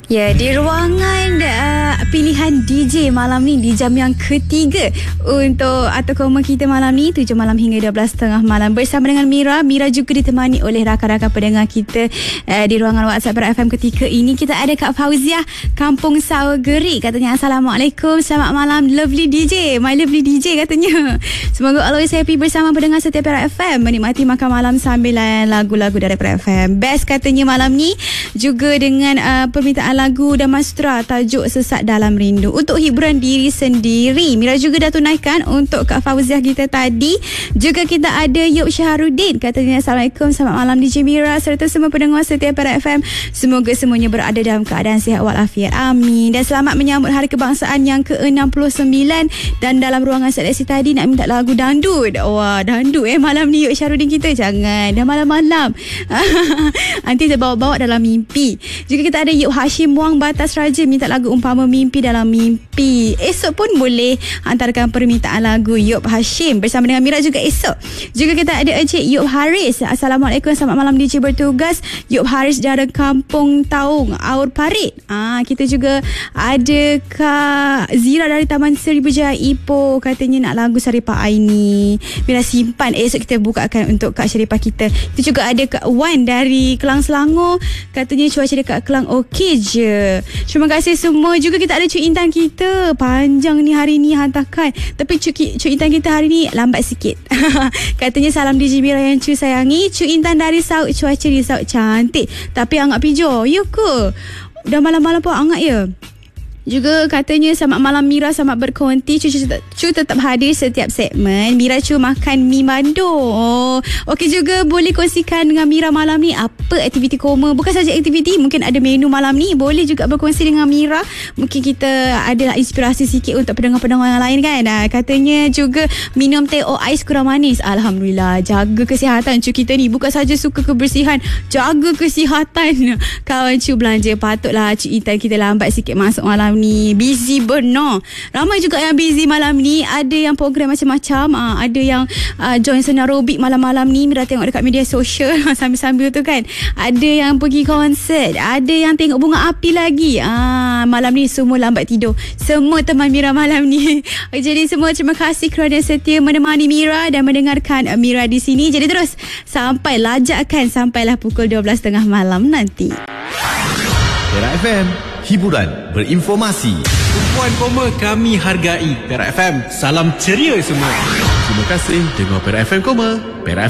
Ya, di ruangan pilihan DJ malam ni di jam yang ketiga untuk Atuk Koma kita malam ni 7 malam hingga 12.30 malam bersama dengan Mira. Mira juga ditemani oleh rakan-rakan pendengar kita di ruangan WhatsApp Perak FM ketika ini. Kita ada Kak Fauziah Kampung Sawageri, katanya Assalamualaikum, selamat malam lovely DJ, my lovely DJ katanya. Semoga always happy bersama pendengar setiap Perak FM, menikmati makan malam sambil layan lagu-lagu dari Perak FM. Best katanya malam ni, juga dengan permintaan lagu dan Mastra tajuk Sesak Dalam Rindu untuk hiburan diri sendiri. Mira juga dah tunaikan untuk Kak Fauziah kita tadi. Juga kita ada Yop Syahrudin, katanya Assalamualaikum, selamat malam DJ Mira serta semua pendengar setiap Perak FM. Semoga semuanya berada dalam keadaan sihat walafiat, amin. Dan selamat menyambut Hari Kebangsaan yang ke-69. Dan dalam ruangan seleksi tadi nak minta lagu dangdut. Wah, dangdut malam ni Yop Syahrudin kita. Jangan, dah malam-malam nanti terbawa-bawa dalam mimpi. Juga kita ada Yop Hashim Muang Batas Raja, minta lagu Umpama Mimpi Dalam Mimpi. Esok pun boleh hantarkan permintaan lagu Yop Hashim bersama dengan Mira juga esok. Juga kita ada Encik Yop Haris, Assalamualaikum, selamat malam DJ bertugas. Yop Haris dari Kampung Taung Aur Parit. Kita juga ada Kak Zira dari Taman Seribu Jaya Ipoh, katanya nak lagu Saripah Aini. Mira simpan, esok kita bukakan untuk Kak Syarifah kita. Kita juga ada Kak Wan dari Kelang Selangor, katanya cuaca dekat Kelang okey je. Terima kasih semua. Juga kita ada Cik Intan kita, panjang ni hari ni hantarkan, tapi Cik Intan kita hari ni lambat sikit. Katanya salam DJ Mira yang cu sayangi. Cik Intan dari Sauk, cuaca di Sauk cantik tapi angat pijo. Ya ke? Dah malam-malam pun angat ya. Juga katanya selamat malam Mira, selamat berkonti. Cu tetap hadir setiap segmen. Mira cu makan mi Bandung. Okey, juga boleh kongsikan dengan Mira malam ni apa aktiviti Koma. Bukan saja aktiviti, mungkin ada menu malam ni. Boleh juga berkongsi dengan Mira. Mungkin kita ada inspirasi sikit untuk pendengar-pendengar yang lain kan. Katanya juga minum teh ais kurang manis. Alhamdulillah, jaga kesihatan cu kita ni. Bukan saja suka kebersihan, jaga kesihatan. Kawan cu belanja. Patutlah cu Intan kita lambat sikit masuk malam ni. Busy benar. Ramai juga yang busy malam ni. Ada yang program macam-macam. Ada yang join senam aerobik malam-malam ni. Mira tengok dekat media sosial sambil-sambil tu kan. Ada yang pergi konsert. Ada yang tengok bunga api lagi. Malam ni semua lambat tidur. Semua teman Mira malam ni. Jadi semua terima kasih kerana setia menemani Mira dan mendengarkan Mira di sini. Jadi terus sampai lajakkan sampailah pukul 12.30 malam nanti. Perak FM, hiburan berinformasi. Tumpuan Koma kami hargai. Perak FM, salam ceria semua. Terima kasih dengar Perak FM Koma. Perak